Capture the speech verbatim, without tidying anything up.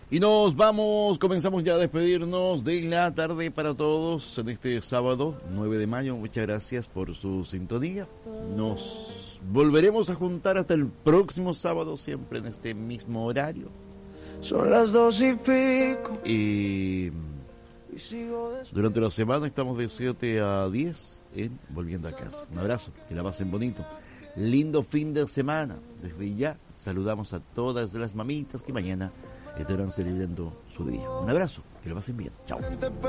Y nos vamos, comenzamos ya a despedirnos de la tarde para todos en este sábado nueve de mayo. Muchas gracias por su sintonía. Nos volveremos a juntar hasta el próximo sábado, siempre en este mismo horario. Son las dos y pico. Y durante la semana estamos de siete a diez en Volviendo a Casa. Un abrazo, que la pasen bonito. Lindo fin de semana. Desde ya saludamos a todas las mamitas que mañana estarán celebrando su día. Un abrazo, que lo pasen bien. Chao.